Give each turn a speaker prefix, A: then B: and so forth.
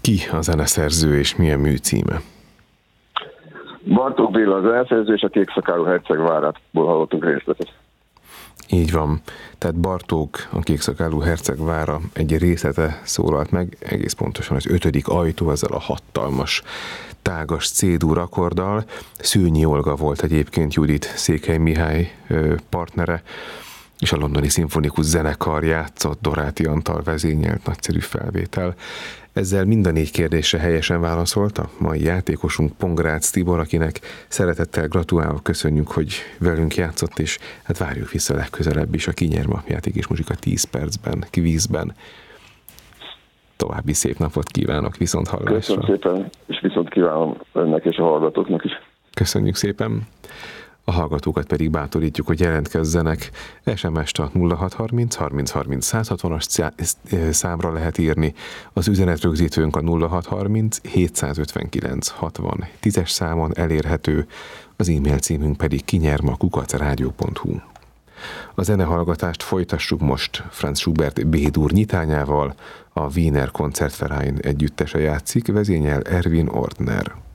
A: Ki a zeneszerző és milyen műcíme?
B: Bartók Béla a zeneszerző, és a Kékszakálú herceg várából hallottunk részletet.
A: Így van. Tehát Bartók, a Kékszakálú herceg vára egy részlete szólalt meg, egész pontosan az 5. ajtó, ezzel a hatalmas, tágas C-dur akkorddal. Szőnyi Olga volt egyébként Judit Székely Mihály partnere, és a Londoni Szimfonikus Zenekar játszott, Doráti Antal vezényelt, nagyszerű felvétel. Ezzel mind a 4 kérdésre helyesen válaszolt a mai játékosunk, Pongrácz Tibor, akinek szeretettel gratulálok, köszönjük, hogy velünk játszott, és hát várjuk vissza legközelebb is, a Kinyer ma Játék és Muzsika 10 percben, kvízben. További szép napot kívánok, viszont hallásra.
B: Köszönöm szépen, és viszont kívánom önnek és a hallgatóknak is.
A: Köszönjük szépen. A hallgatókat pedig bátorítjuk, hogy jelentkezzenek. SMS-t a 0630 30 30 160-as számra lehet írni. Az üzenetrögzítőnk a 0630 759 60 10-es számon elérhető, az e-mail címünk pedig kinyerma@rádió.hu. A zenehallgatást folytassuk most Franz Schubert B-dur nyitányával, a Wiener Konzertverein együttese játszik, vezényel Erwin Ortner.